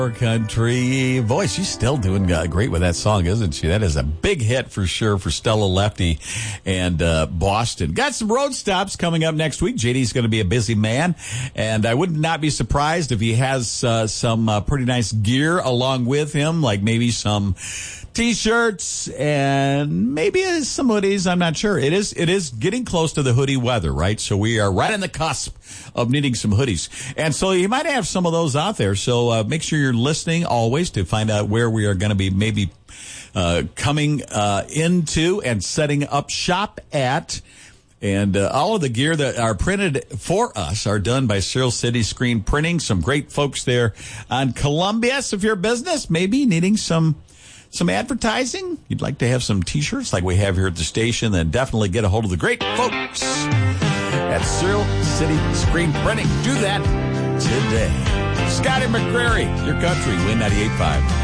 Country voice. She's still doing great with that song, isn't she? That is a big hit for sure for Stella Lefty and Boston. Got some road stops coming up next week. JD's going to be a busy man, and I would not be surprised if he has some pretty nice gear along with him, like maybe some T-shirts and maybe some hoodies. I'm not sure. It is getting close to the hoodie weather, right? So we are right on the cusp of needing some hoodies. And so you might have some of those out there. So make sure you're listening always to find out where we are going to be maybe coming into and setting up shop at. And all of the gear that are printed for us are done by Cereal City Screen Printing. Some great folks there on Columbia. So if you're a business, maybe needing some advertising, you'd like to have some T-shirts like we have here at the station, then definitely get a hold of the great folks at Cereal City Screen Printing. Do that today. Scotty McCrary, Your Country, Win 98.5.